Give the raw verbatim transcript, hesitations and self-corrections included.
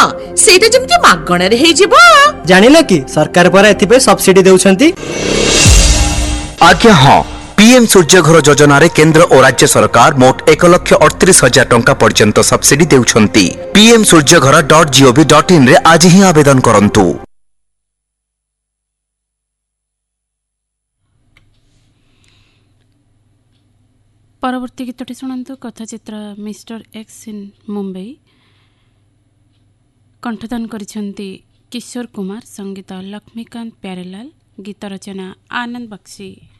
सेटा जेमति मागणा रे हे जिवो जानिला कि सरकार पर एथिबे सब्सिडी देउछंती। आज्ञा हाँ, पीएम सूर्य घर योजना रे केंद्र और राज्य सरकार मोट एक लक्ष अड़तीस हजार टंका पर्यंत सब्सिडी देउछंती। पीएम सूर्य घर डॉट जीओवी डॉट इन रे आज ही आवेदन करंतु। परवर्ती गीतटी शुणु कथाचित्र मिस्टर एक्स इन मुंबई कंठदान करिसेंती किशोर कुमार, संगीत लक्ष्मीकांत प्यारेलाल, गीत रचना आनंद बख्शी।